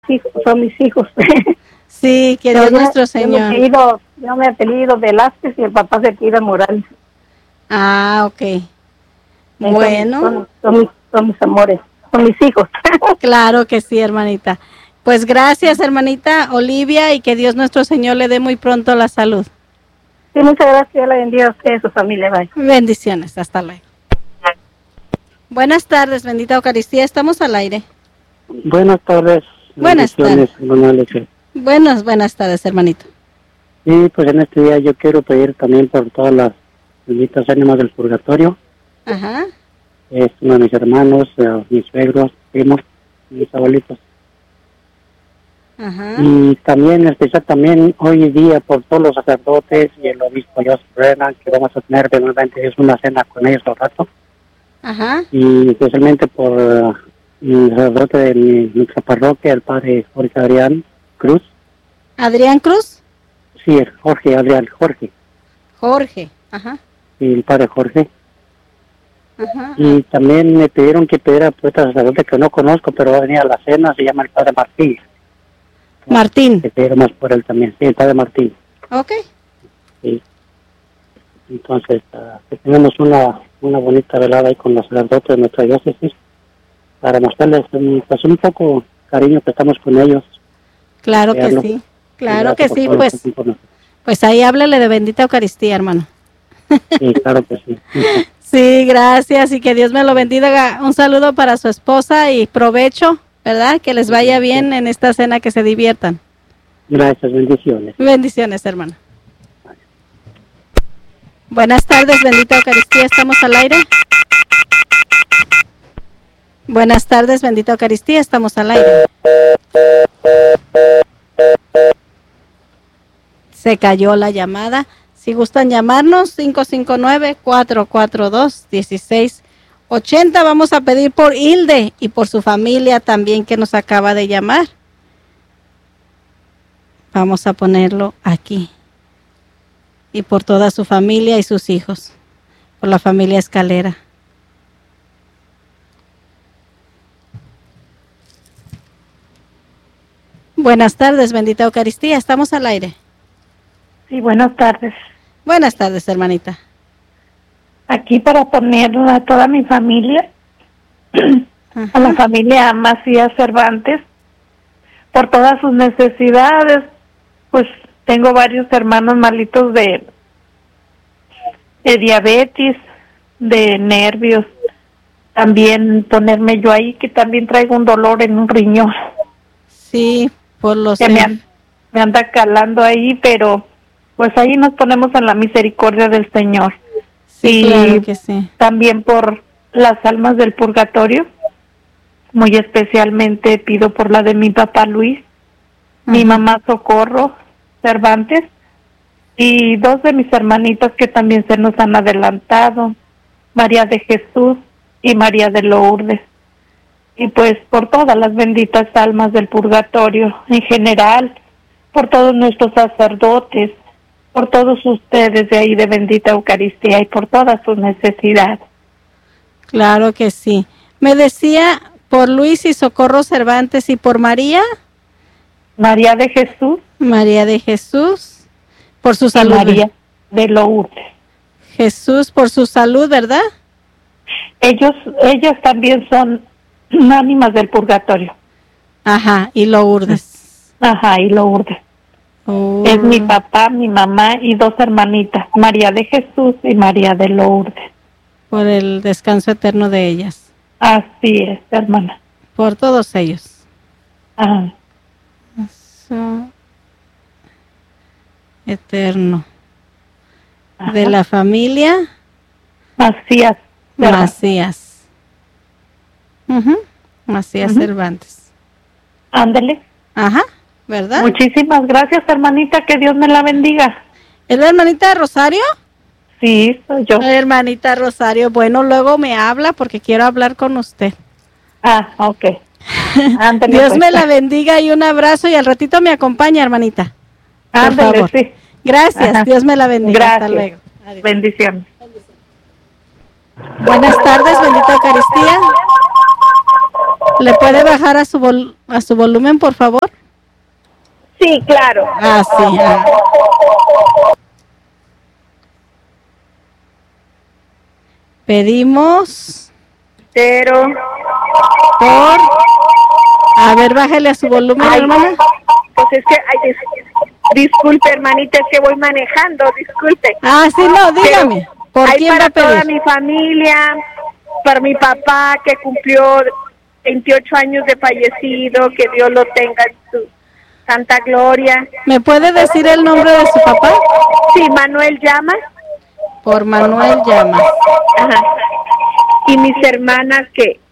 hijos, son mis hijos. Sí, que Dios nuestro Señor. Yo me apellido Velázquez y el papá se apellida Morales. Ah, ok. Bueno. Son mis amores, son mis hijos. Claro que sí, hermanita. Pues gracias, hermanita Olivia, y que Dios nuestro Señor le dé muy pronto la salud. Sí, muchas gracias. Le bendiga a usted y a su familia. Bye. Bendiciones. Hasta luego. Buenas tardes, bendita Eucaristía. Estamos al aire. Buenas tardes. Buenas tardes. Buenas tardes, hermanito. Sí, pues en este día yo quiero pedir también por todas las benditas ánimas del purgatorio. Ajá. Es uno de mis hermanos, mis suegros, primos, mis abuelitos. Ajá. Y también, especial también hoy día por todos los sacerdotes y el obispo Joseph Brennan, que vamos a tener nuevamente es una cena con ellos al rato. Ajá. Y especialmente por el sacerdote de nuestra parroquia, el padre Jorge Adrián Cruz. ¿Adrián Cruz? Sí, Jorge. Jorge, ajá. Y el padre Jorge. Ajá. Y también me pidieron que pidiera a otro sacerdote que no conozco, pero va a venir a la cena, se llama el padre Martín. Martín. Que pidieron más por él también, sí, el padre Martín. Ok. Sí. Entonces, que tenemos una bonita velada ahí con los sacerdotes de nuestra diócesis, para mostrarles pues, un poco cariño que estamos con ellos. Claro que sí, claro que sí, pues ahí háblale de bendita Eucaristía, hermano. Sí, claro que sí. Sí, gracias y que Dios me lo bendiga. Un saludo para su esposa y provecho, ¿verdad? Que les vaya bien en esta cena, que se diviertan. Gracias, bendiciones. Bendiciones, hermano. Buenas tardes, bendita Eucaristía, ¿estamos al aire? Buenas tardes, bendita Eucaristía, estamos al aire. Se cayó la llamada. Si gustan llamarnos, 559-442-1680. Vamos a pedir por Hilde y por su familia también, que nos acaba de llamar. Vamos a ponerlo aquí. Y por toda su familia y sus hijos. Por la familia Escalera. Buenas tardes, bendita Eucaristía. Estamos al aire. Sí, buenas tardes. Buenas tardes, hermanita. Aquí para ponerlo a toda mi familia, a la familia Macías Cervantes, por todas sus necesidades. Pues tengo varios hermanos malitos de diabetes, de nervios. También ponerme yo ahí, que también traigo un dolor en un riñón. Sí, por los que me anda calando ahí, pero pues ahí nos ponemos en la misericordia del Señor. Sí, y claro que sí. También por las almas del purgatorio, muy especialmente pido por la de mi papá Luis, mi mamá Socorro Cervantes, y dos de mis hermanitas que también se nos han adelantado, María de Jesús y María de Lourdes. Y pues por todas las benditas almas del purgatorio en general, por todos nuestros sacerdotes, por todos ustedes de ahí de bendita Eucaristía y por todas sus necesidades. Claro que sí. Me decía por Luis y Socorro Cervantes, y por María. María de Jesús. María de Jesús, por su salud. Y María de Lourdes. Jesús por su salud, ¿verdad? Ellas también son ánimas del purgatorio. Ajá, y Lourdes. Ajá, y Lourdes. Oh. Es mi papá, mi mamá y dos hermanitas, María de Jesús y María de Lourdes. Por el descanso eterno de ellas. Así es, hermana. Por todos ellos. Ajá. Eso. Eterno. Ajá. De la familia Macías. Macías. Macías Cervantes. Ándele. Ajá, ¿verdad? Muchísimas gracias, hermanita, que Dios me la bendiga. ¿Es la hermanita de Rosario? Sí, soy yo. Hermanita Rosario, bueno, luego me habla porque quiero hablar con usted. Ah, ok. Ándele, Dios pues. me la bendiga y un abrazo, y al ratito me acompaña, hermanita. Ándele, sí. Gracias, Ajá. Dios me la bendiga. Gracias. Hasta luego. Adiós. Bendiciones. Buenas tardes, bendita Eucaristía. ¿Le puede bajar a su volumen, por favor? Sí, claro. Ah, sí. Pedimos Pero... por... A ver, bájale a su volumen, hermana. Pues es que... disculpe, hermanita, es que voy manejando, disculpe. Ah, sí, no, dígame. ¿Por quién va a pedir? Para toda mi familia, para mi papá que cumplió 28 años de fallecido, que Dios lo tenga en su santa gloria. ¿Me puede decir el nombre de su papá? Sí, Manuel Llamas. Por Manuel Llamas. Ajá. Y mis hermanas,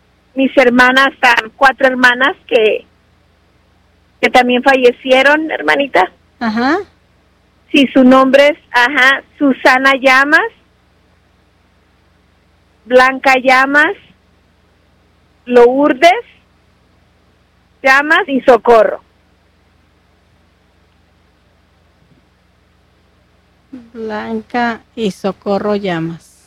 4 hermanas que también fallecieron, hermanita. Ajá. Sí, su nombre es, Susana Llamas, Blanca Llamas, Lourdes Llamas y Socorro. Blanca y Socorro Llamas.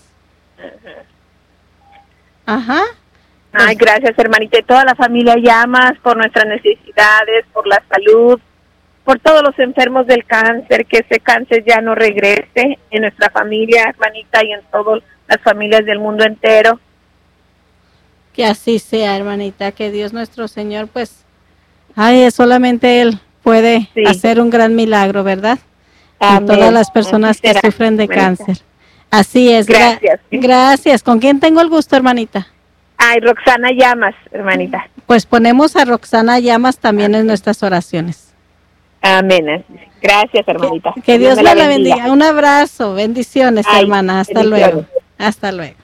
Ajá. Ay, gracias, hermanita. Y toda la familia Llamas por nuestras necesidades, por la salud, por todos los enfermos del cáncer, que ese cáncer ya no regrese en nuestra familia, hermanita, y en todas las familias del mundo entero. Que así sea, hermanita, que Dios nuestro Señor, pues, solamente Él puede hacer un gran milagro, ¿verdad? Amén. Y todas las personas que sufren de cáncer. Así es. Gracias. Gracias. ¿Con quién tengo el gusto, hermanita? Ay, Roxana Llamas, hermanita. Pues ponemos a Roxana Llamas también en nuestras oraciones. Amén. Gracias, hermanita. Que Dios me la bendiga. Un abrazo. Bendiciones, hermana. Hasta luego. Hasta luego.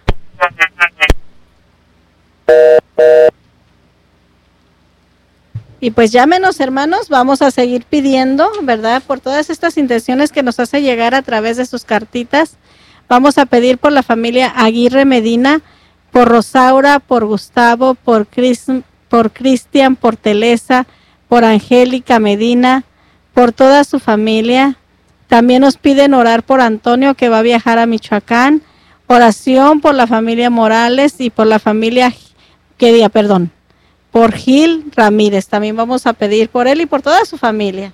Y pues llámenos, hermanos, vamos a seguir pidiendo, ¿verdad? Por todas estas intenciones que nos hace llegar a través de sus cartitas. Vamos a pedir por la familia Aguirre Medina, por Rosaura, por Gustavo, por Cristian, por Telesa, por Angélica Medina, por toda su familia. También nos piden orar por Antonio, que va a viajar a Michoacán. Oración por la familia Morales y por la familia, por Gil Ramírez. También vamos a pedir por él y por toda su familia.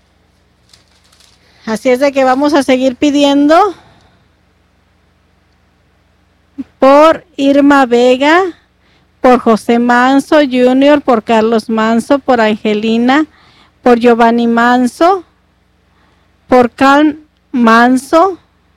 Así es de que vamos a seguir pidiendo por Irma Vega, por José Manso Jr., por Carlos Manso, por Angelina, por Giovanni Manso, por Carl Manso,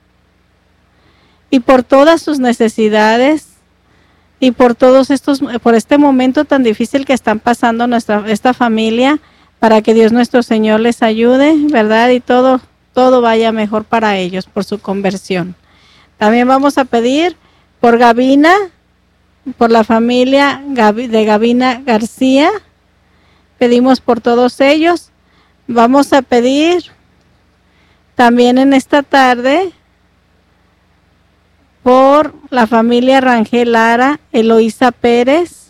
y por todas sus necesidades y por todos por este momento tan difícil que están pasando esta familia, para que Dios nuestro Señor les ayude, ¿verdad? Y todo vaya mejor para ellos por su conversión. También vamos a pedir por Gavina, por la familia de Gavina García. Pedimos por todos ellos. Vamos a pedir también en esta tarde por la familia Rangel Lara, Eloísa Pérez,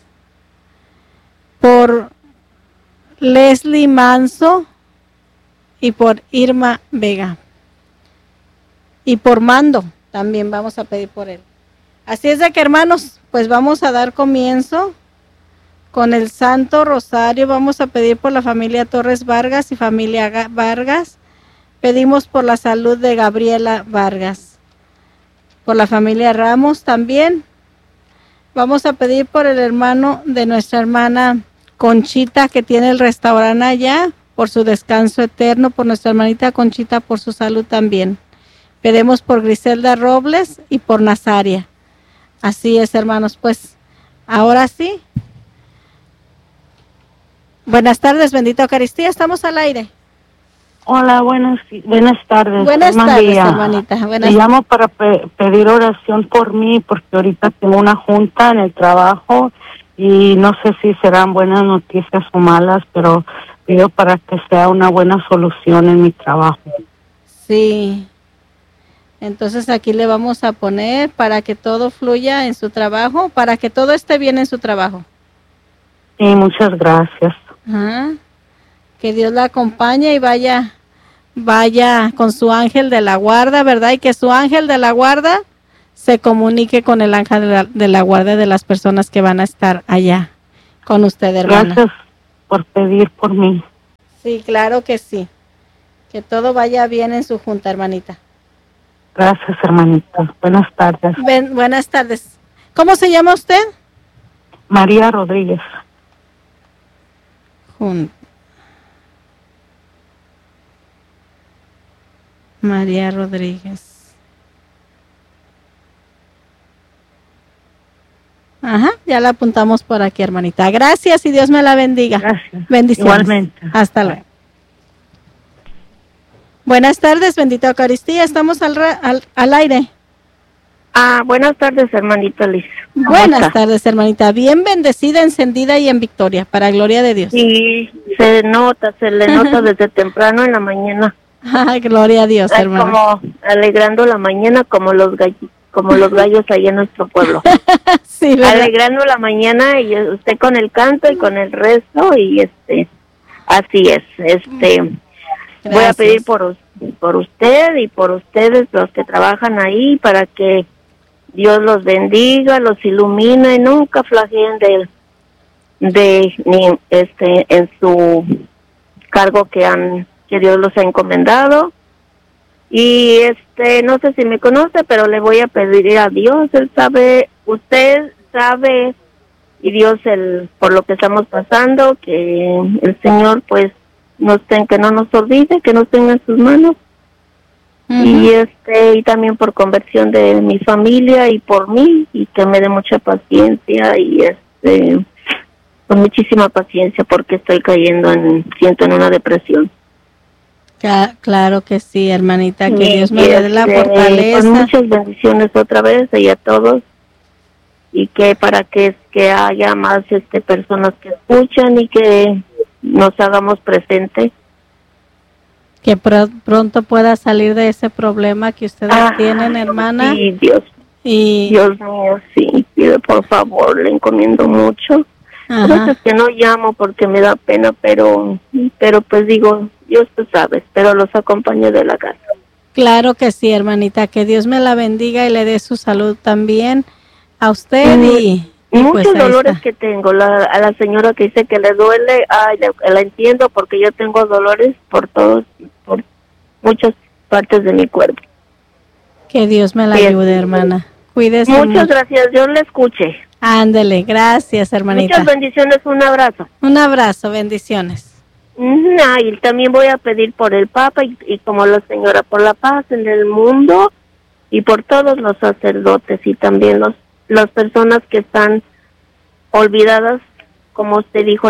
por Leslie Manso y por Irma Vega. Y por Mando también vamos a pedir por él. Así es de que, hermanos, pues vamos a dar comienzo con el Santo Rosario. Vamos a pedir por la familia Torres Vargas y familia Vargas. Pedimos por la salud de Gabriela Vargas. Por la familia Ramos también. Vamos a pedir por el hermano de nuestra hermana Conchita, que tiene el restaurante allá, por su descanso eterno, por nuestra hermanita Conchita, por su salud también. Pedimos por Griselda Robles y por Nazaria. Así es, hermanos, pues ahora sí. Buenas tardes, bendita Eucaristía, estamos al aire. Hola, buenas tardes. Buenas tardes, hermanita. Le llamo para pedir oración por mí, porque ahorita tengo una junta en el trabajo y no sé si serán buenas noticias o malas, pero pido para que sea una buena solución en mi trabajo. Sí. Entonces aquí le vamos a poner para que todo fluya en su trabajo, para que todo esté bien en su trabajo. Sí, muchas gracias. Ajá. Que Dios la acompañe y vaya con su ángel de la guarda, ¿verdad? Y que su ángel de la guarda se comunique con el ángel de la guarda de las personas que van a estar allá. Con usted, hermana. Gracias por pedir por mí. Sí, claro que sí. Que todo vaya bien en su junta, hermanita. Gracias, hermanita. Buenas tardes. Buenas tardes. ¿Cómo se llama usted? María Rodríguez. María Rodríguez. Ajá, ya la apuntamos por aquí, hermanita. Gracias y Dios me la bendiga. Gracias. Bendiciones. Igualmente. Hasta luego. Buenas tardes, bendita Eucaristía. Estamos al aire. Buenas tardes, hermanita Liz. Buenas tardes, hermanita. Bien bendecida, encendida y en victoria, para gloria de Dios. Sí, se le nota desde temprano en la mañana. Ay, gloria a Dios, hermano. Como alegrando la mañana como los gallos ahí en nuestro pueblo. Sí, ¿verdad? Alegrando la mañana y usted con el canto y con el resto y así es. Voy a pedir por usted y por ustedes los que trabajan ahí para que Dios los bendiga, los ilumine y nunca flageen en su cargo que Dios los ha encomendado. Y no sé si me conoce, pero le voy a pedir a Dios, él sabe, usted sabe, y Dios por lo que estamos pasando, que el Señor pues que no nos olvide, que nos tenga en sus manos. Y y también por conversión de mi familia y por mí, y que me dé mucha paciencia y con muchísima paciencia porque estoy siento en una depresión. Claro que sí, hermanita, que Dios me dé la fortaleza. Con muchas bendiciones otra vez y a todos, y que para que haya más personas que escuchen y que nos hagamos presentes. Que pronto pueda salir de ese problema que ustedes tienen, hermana. Sí, Dios mío, sí, pido por favor, le encomiendo mucho. Entonces que no llamo porque me da pena, pero pues digo, Dios tú sabes, pero los acompaño de la casa. Claro que sí, hermanita, que Dios me la bendiga y le dé su salud también a usted y muchos pues dolores que tengo. A la señora que dice que le duele, la entiendo porque yo tengo dolores por muchas partes de mi cuerpo. Que Dios me la ayude, hermana. Cuídese mucho. Muchas gracias, Dios le escuche. Ándele, gracias, hermanita. Muchas bendiciones, un abrazo. Un abrazo, bendiciones. Y también voy a pedir por el Papa y como la señora, por la paz en el mundo y por todos los sacerdotes y también las personas que están olvidadas, como usted dijo,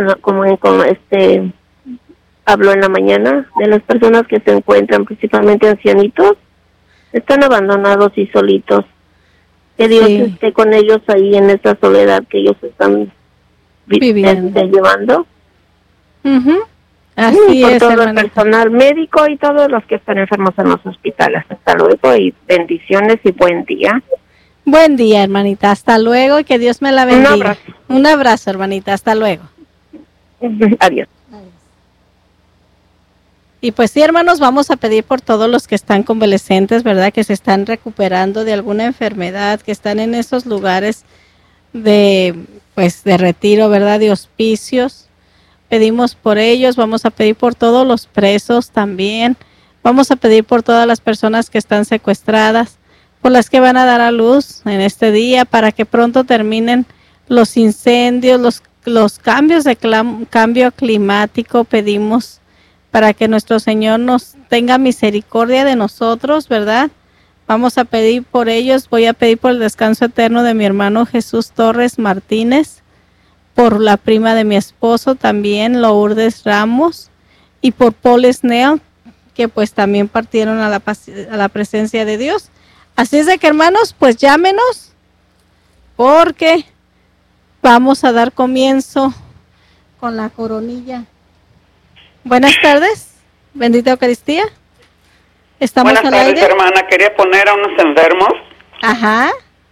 habló en la mañana, de las personas que se encuentran principalmente ancianitos, están abandonados y solitos. Que Dios esté con ellos ahí en esa soledad que ellos están viviendo, llevando. Así por es, todo hermanita. el personal médico y todos los que están enfermos en los hospitales. Hasta luego y bendiciones y buen día. Buen día, hermanita. Hasta luego y que Dios me la bendiga. Un abrazo. Un abrazo, hermanita. Hasta luego. Adiós. Y pues sí, hermanos, vamos a pedir por todos los que están convalecientes, ¿verdad? Que se están recuperando de alguna enfermedad, que están en esos lugares de retiro, ¿verdad? De hospicios. Pedimos por ellos, vamos a pedir por todos los presos también. Vamos a pedir por todas las personas que están secuestradas, por las que van a dar a luz en este día, para que pronto terminen los incendios, los cambios de cambio climático. Pedimos para que nuestro Señor nos tenga misericordia de nosotros, ¿verdad? Vamos a pedir por ellos. Voy a pedir por el descanso eterno de mi hermano Jesús Torres Martínez, por la prima de mi esposo también, Lourdes Ramos, y por Paul Snell, que pues también partieron a la presencia de Dios. Así es de que, hermanos, pues llámenos, porque vamos a dar comienzo con la coronilla. Buenas tardes, bendita Eucaristía. Estamos Buenas al tardes, aire. hermana. Quería poner a unos enfermos. Ajá.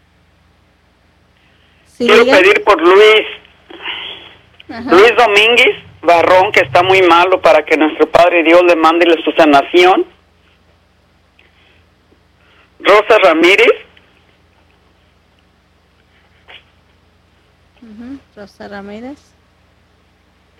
Sí, Quiero diga. pedir por Luis. Ajá. Luis Domínguez Barrón, que está muy malo, para que nuestro Padre Dios le mande su sanación. Rosa Ramírez. Rosa Ramírez.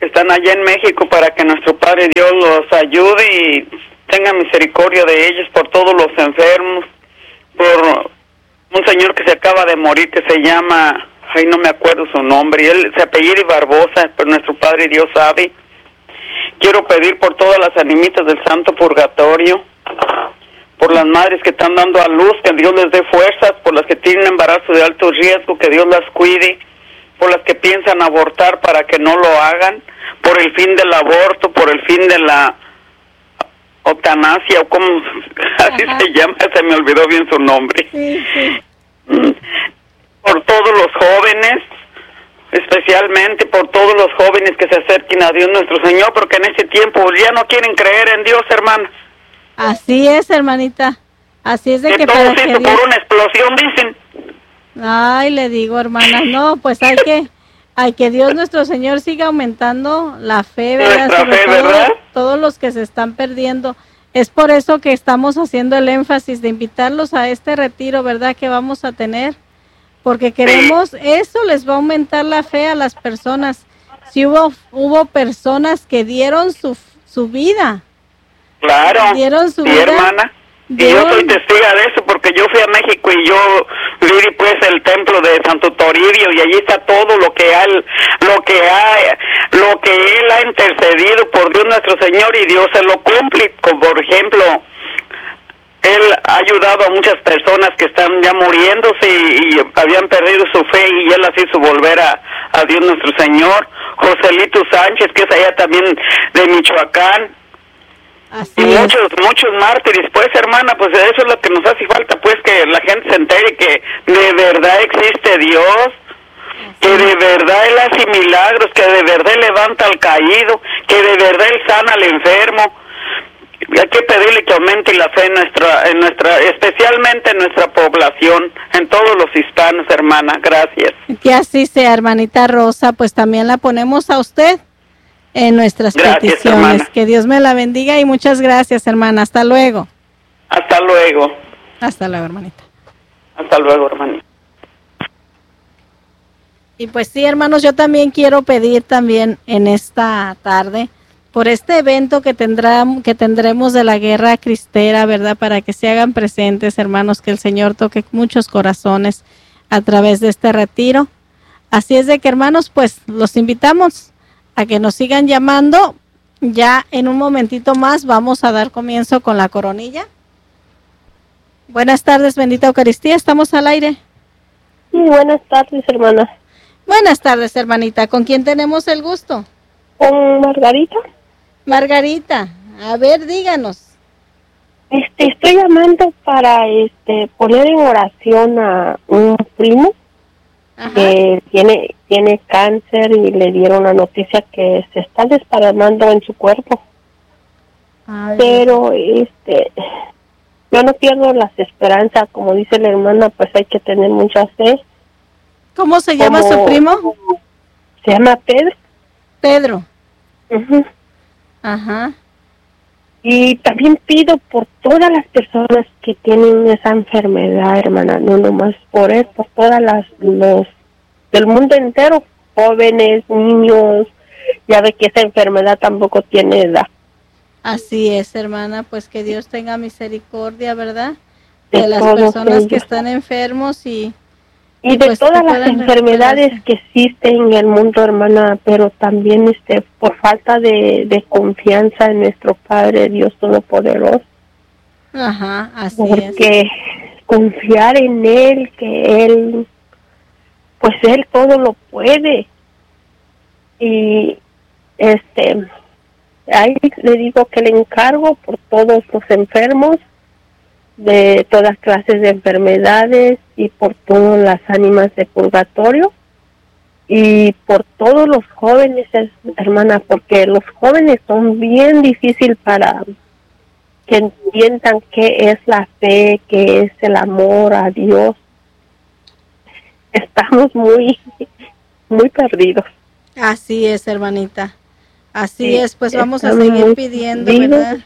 que están allá en México, para que nuestro Padre Dios los ayude y tenga misericordia de ellos, por todos los enfermos, por un señor que se acaba de morir que se llama, ay, no me acuerdo su nombre, y él se apellida Barbosa, pero nuestro Padre Dios sabe. Quiero pedir por todas las animitas del Santo Purgatorio, por las madres que están dando a luz, que Dios les dé fuerzas, por las que tienen embarazo de alto riesgo, que Dios las cuide, por las que piensan abortar para que no lo hagan, por el fin del aborto, por el fin de la eutanasia, o como así se llama, se me olvidó bien su nombre. Sí. Por todos los jóvenes, especialmente por todos los jóvenes que se acerquen a Dios nuestro Señor, porque en este tiempo ya no quieren creer en Dios, hermana. Así es, hermanita. Así es de que todo para se que hizo Dios... por una explosión, dicen. Ay, le digo, hermana, no, pues hay que Dios nuestro Señor siga aumentando la fe, ¿verdad? Nuestra Sobre fe, todo, ¿verdad? todos los que se están perdiendo. Es por eso que estamos haciendo el énfasis de invitarlos a este retiro, ¿verdad? Que vamos a tener, porque queremos, eso les va a aumentar la fe a las personas. Si hubo personas que dieron su vida. Claro, Dieron su sí, vida. hermana. Y yo soy testiga de eso, porque yo fui a México y yo vi pues el templo de Santo Toribio, y allí está todo lo que él ha intercedido por Dios nuestro Señor, y Dios se lo cumple. Como por ejemplo, él ha ayudado a muchas personas que están ya muriéndose y habían perdido su fe, y él las hizo volver a Dios nuestro Señor. Joselito Sánchez, que es allá también de Michoacán. Así y es. muchos mártires, pues, hermana, pues eso es lo que nos hace falta, pues, que la gente se entere que de verdad existe Dios, que de verdad Él hace milagros, que de verdad Él levanta al caído, que de verdad Él sana al enfermo. Hay que pedirle que aumente la fe en nuestra, especialmente en nuestra población, en todos los hispanos, hermana. Gracias. Que así sea, hermanita Rosa, pues también la ponemos a usted en nuestras peticiones. Hermana. Que Dios me la bendiga y muchas gracias, hermana. Hasta luego. Hasta luego. Hasta luego, hermanita. Hasta luego, hermanita. Y pues sí, hermanos, yo también quiero pedir también en esta tarde por este evento que tendremos de la guerra cristera, ¿verdad? Para que se hagan presentes, hermanos, que el Señor toque muchos corazones a través de este retiro. Así es de que, hermanos, pues los invitamos a que nos sigan llamando. Ya en un momentito más vamos a dar comienzo con la coronilla. Buenas tardes, bendita Eucaristía, estamos al aire. Sí, buenas tardes, hermana. Buenas tardes, hermanita. ¿Con quién tenemos el gusto? Con Margarita. Margarita, a ver, díganos. Estoy llamando para poner en oración a un primo. Ajá. Que tiene cáncer y le dieron la noticia que se está desparramando en su cuerpo. Ay, pero yo no pierdo las esperanzas, como dice la hermana, pues hay que tener mucha fe. ¿Cómo se llama su primo? Se llama Pedro. Pedro. Uh-huh. Ajá. Y también pido por todas las personas que tienen esa enfermedad, hermana, no nomás por él, por todas los del mundo entero, jóvenes, niños, ya ve que esa enfermedad tampoco tiene edad. Así es, hermana, pues que Dios tenga misericordia, ¿verdad? De las personas ellos que están enfermos y de pues todas las enfermedades que existen en el mundo, hermana, pero también por falta de confianza en nuestro Padre Dios Todopoderoso. Ajá, así porque es. Porque confiar en Él, que Él, pues Él todo lo puede. Y ahí le digo que le encargo por todos los enfermos, de todas clases de enfermedades y por todas las ánimas de purgatorio y por todos los jóvenes, hermana, porque los jóvenes son bien difíciles para que entiendan qué es la fe, qué es el amor a Dios. Estamos muy perdidos. Así es, hermanita. Así es, pues vamos a seguir pidiendo, ¿verdad?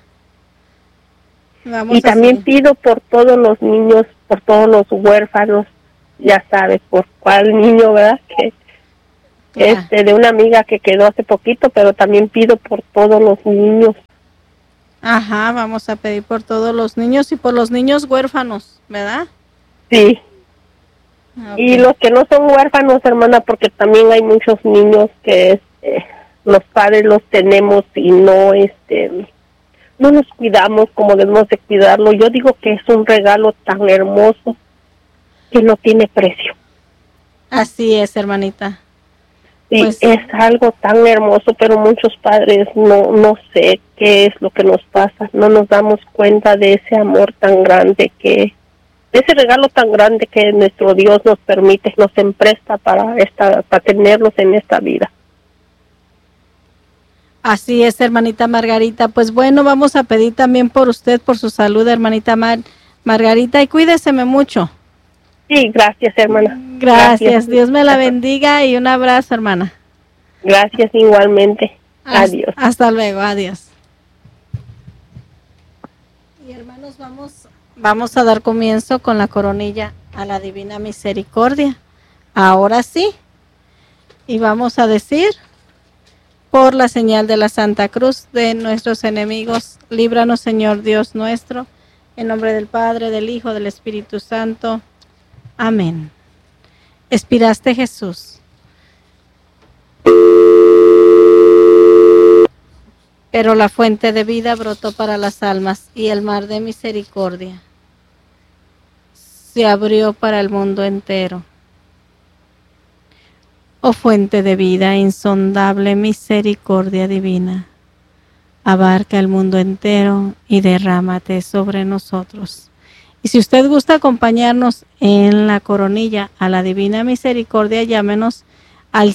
Y también pido por todos los niños, por todos los huérfanos, ya sabes, por cuál niño, ¿verdad? de una amiga que quedó hace poquito, pero también pido por todos los niños. Ajá, vamos a pedir por todos los niños y por los niños huérfanos, ¿verdad? Sí. Okay. Y los que no son huérfanos, hermana, porque también hay muchos niños que los padres los tenemos y no no nos cuidamos como debemos de cuidarlo. Yo digo que es un regalo tan hermoso que no tiene precio. Así es, hermanita. Sí, Pues, es algo tan hermoso, pero muchos padres no sé qué es lo que nos pasa. No nos damos cuenta de ese amor tan grande ese regalo tan grande que nuestro Dios nos permite, nos empresta para tenerlos en esta vida. así es, hermanita Margarita. Pues bueno, vamos a pedir también por usted, por su salud, hermanita Margarita, y cuídeseme mucho. Sí, gracias, hermana. Gracias. Dios me la bendiga y un abrazo, hermana. Gracias igualmente. Adiós. Hasta luego, adiós. Y hermanos, vamos a dar comienzo con la coronilla a la Divina Misericordia. Ahora sí. Y vamos a decir: por la señal de la Santa Cruz de nuestros enemigos, líbranos, Señor Dios nuestro, en nombre del Padre, del Hijo, del Espíritu Santo. Amén. Expiraste, Jesús. Pero la fuente de vida brotó para las almas y el mar de misericordia se abrió para el mundo entero. Oh fuente de vida, insondable misericordia divina, abarca el mundo entero y derrámate sobre nosotros. Y si usted gusta acompañarnos en la coronilla a la Divina Misericordia, llámenos al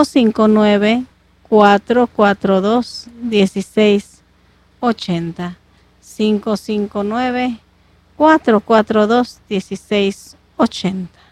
559-442-1680. 559-442-1680.